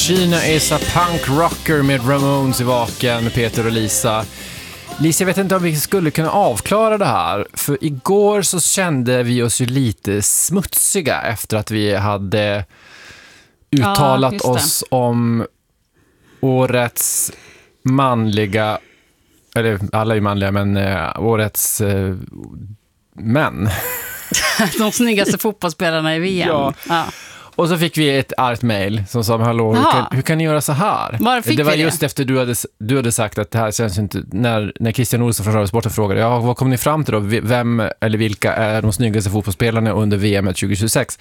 Sheena is a punk rocker med Ramones i vaken med Peter och Lisa. Lisa, jag vet inte om vi skulle kunna avklara det här. För igår så kände vi oss ju lite smutsiga efter att vi hade uttalat oss om årets manliga, eller alla är manliga, men årets män. De snyggaste fotbollsspelarna i VM. Ja. Och så fick vi ett argt mejl som sa, hallå, hur kan ni göra så här? Det var just efter du hade sagt att det här känns inte, när Christian Olsson från Radiosporten frågade, vad kom ni fram till då? Vem eller vilka är de snyggaste fotbollsspelarna under VM 2026?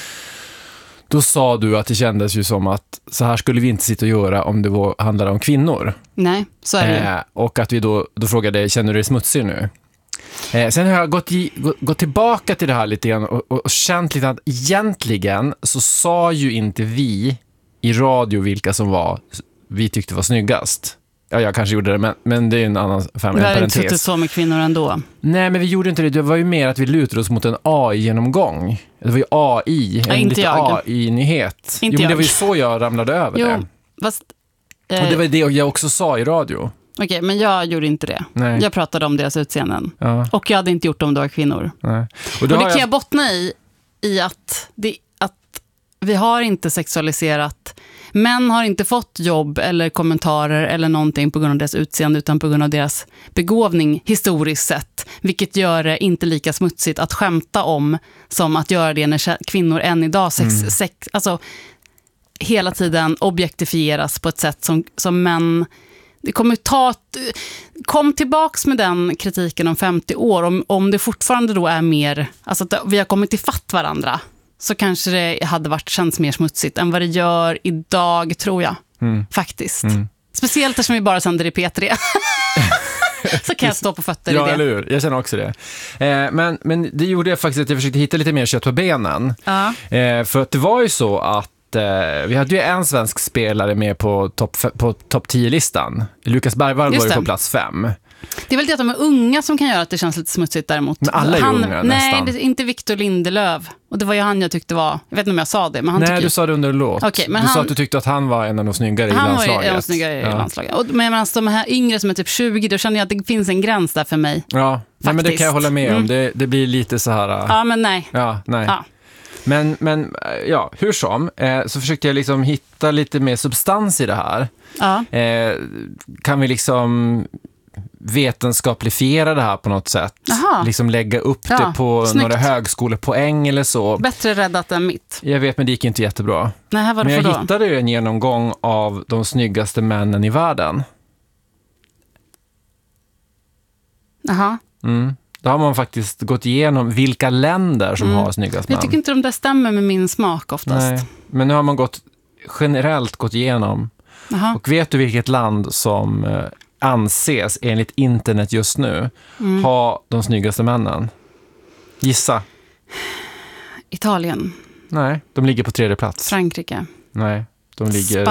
Då sa du att det kändes ju som att så här skulle vi inte sitta och göra om det handlade om kvinnor. Nej, så är det. Och att vi då frågade, känner du dig smutsig nu? Sen har jag gått tillbaka till det här lite grann och känt lite att egentligen så sa ju inte vi i radio vilka som vi tyckte var snyggast. Ja, jag kanske gjorde det, men det är en annan parentes. Det är inte suttit så med kvinnor ändå. Nej, men vi gjorde inte det. Det var ju mer att vi lutade oss mot en AI-genomgång. Det var ju AI, en lite AI-nyhet. Jo, men det var ju så jag ramlade över det. Fast, och det var det jag också sa i radio. Okej, men jag gjorde inte det. Nej. Jag pratade om deras utseenden. Ja. Och jag hade inte gjort det om det var kvinnor. Nej. Och det kan jag bottna i att vi har inte sexualiserat. Män har inte fått jobb eller kommentarer eller någonting på grund av deras utseende utan på grund av deras begåvning historiskt sett. Vilket gör det inte lika smutsigt att skämta om som att göra det när kvinnor än idag alltså hela tiden objektifieras på ett sätt som män. Det kommer kom tillbaks med den kritiken om 50 år. Om det fortfarande då är mer, alltså att vi har kommit ifatt varandra, så kanske det hade känts mer smutsigt än vad det gör idag, tror jag. Faktiskt. Speciellt eftersom vi bara sänder i P3. Så kan jag stå på fötter i det. Ja, eller hur? Jag känner också det. Men det gjorde jag faktiskt att jag försökte hitta lite mer kött på benen. För att det var ju så att vi hade ju en svensk spelare med på topp 10-listan. Lukas Bergvall var ju på plats 5. Det är väl det att de är unga som kan göra att det känns lite smutsigt däremot. Men alla är unga nästan. Nej, det är inte Victor Lindelöf. Och det var ju han jag tyckte var, jag vet inte om jag sa det, men han du sa det under låt. Okay, men du sa att du tyckte att han var en av de snyggare i landslaget. Han var en av de snyggare i landslaget. Men alltså, de här yngre som är typ 20, då känner jag att det finns en gräns där för mig. Ja, men det kan jag hålla med om. Det blir lite så här. Ja, men nej. Ja, nej. Ja. Men ja, hur som, så försökte jag liksom hitta lite mer substans i det här. Ja. Kan vi liksom vetenskaplifiera det här på något sätt? Aha. Liksom lägga upp det på några högskolepoäng eller så. Bättre räddat än mitt. Jag vet, men det gick inte jättebra. Nej, men jag hittade ju en genomgång av de snyggaste männen i världen. Jaha. Då har man faktiskt gått igenom vilka länder som har snyggast män. Jag tycker inte de där stämmer med min smak oftast. Nej, men nu har man generellt gått igenom. Aha. Och vet du vilket land som anses enligt internet just nu ha de snyggaste männen? Gissa. Italien. Nej, de ligger på 3:e plats. Frankrike. Nej, de ligger